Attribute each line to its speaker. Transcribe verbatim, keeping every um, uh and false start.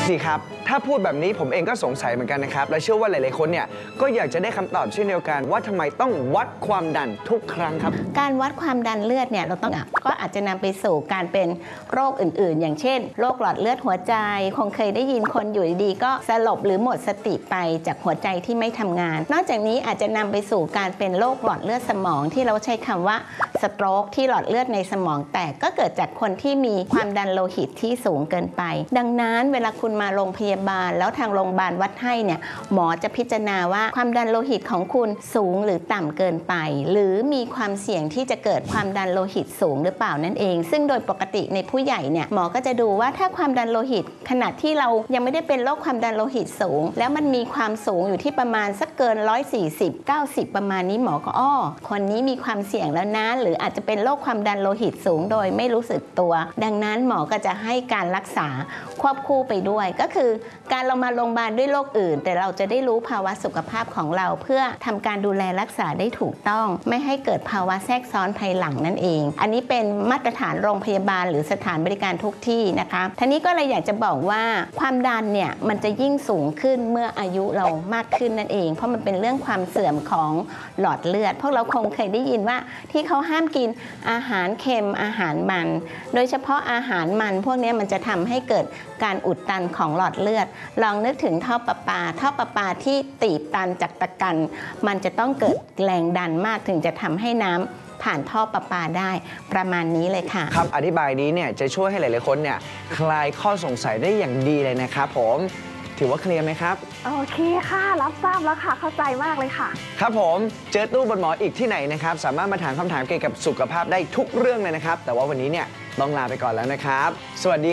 Speaker 1: สิครับถ้าพูดแบบนี้ผมเองก็สงสัยเหมือนกันนะครับและเชื่อว่าหลายๆคนเนี่ยก็อยากจะได้คำตอบเช่นเดียวกันว่าทำไมต้องวัดความดันทุกครั้งครับ
Speaker 2: การวัดความดันเลือดเนี่ยเราต้องก็อาจจะนำไปสู่การเป็นโรคอื่นๆอย่างเช่นโรคหลอดเลือดหัวใจคงเคยได้ยินคนอยู่ดีๆก็สลบหรือหมดสติไปจากหัวใจที่ไม่ทำงานนอกจากนี้อาจจะนำไปสู่การเป็นโรคหลอดเลือดสมองที่เราใช้คำว่าสโตรกที่หลอดเลือดในสมองแตกก็เกิดจากคนที่มีความดันโลหิตที่สูงเกินไปดังนั้นเวลาคุณมาโรงพยาบาลแล้วทางโรงพยาบาลวัดให้เนี่ยหมอจะพิจารณาว่าความดันโลหิตของคุณสูงหรือต่ำเกินไปหรือมีความเสี่ยงที่จะเกิดความดันโลหิตสูงหรือเปล่านั่นเองซึ่งโดยปกติในผู้ใหญ่เนี่ยหมอก็จะดูว่าถ้าความดันโลหิตขณะที่เรายังไม่ได้เป็นโรคความดันโลหิตสูงแล้วมันมีความสูงอยู่ที่ประมาณสักเกินหนึ่งร้อยสี่สิบ เก้าสิบประมาณนี้หมอก็อ้อคนนี้มีความเสี่ยงแล้วนะหรืออาจจะเป็นโรคความดันโลหิตสูงโดยไม่รู้สึกตัวดังนั้นหมอก็จะให้การรักษาควบคู่ไปด้วยก็คือการเรามาโรงพยาบาลด้วยโรคอื่นแต่เราจะได้รู้ภาวะสุขภาพของเราเพื่อทำการดูแลรักษาได้ถูกต้องไม่ให้เกิดภาวะแทรกซ้อนภายหลังนั่นเองอันนี้เป็นมาตรฐานโรงพยาบาลหรือสถานบริการทุกที่นะคะทีนี้ก็เลยอยากจะบอกว่าความดันเนี่ยมันจะยิ่งสูงขึ้นเมื่ออายุเรามากขึ้นนั่นเองเพราะมันเป็นเรื่องความเสื่อมของหลอดเลือดพวกเราคงเคยได้ยินว่าที่เขาห้ามกินอาหารเค็มอาหารมันโดยเฉพาะอาหารมันพวกนี้มันจะทำให้เกิดการอุดตันของหลอดเลือดลองนึกถึงท่อประปาท่อประปาที่ตีบตันจากตะกันมันจะต้องเกิดแรงดันมากถึงจะทำให้น้ำผ่านท่อประปาได้ประมาณนี้เลยค่ะ
Speaker 1: คำอธิบายนี้เนี่ยจะช่วยให้หลายๆคนเนี่ยคลายข้อสงสัยได้อย่างดีเลยนะครับผมถือว่าเคลียร์ไหมครับ
Speaker 3: โอเคค่ะรับทราบแล้วค่ะเข้าใจมากเลยค่ะ
Speaker 1: ครับผมเจอตู้บนหมออีกที่ไหนนะครับสามารถมาถามคำถามเกี่ยวกับสุขภาพได้ทุกเรื่องเลยนะครับแต่ว่าวันนี้เนี่ยต้องลาไปก่อนแล้วนะครับสวัสดี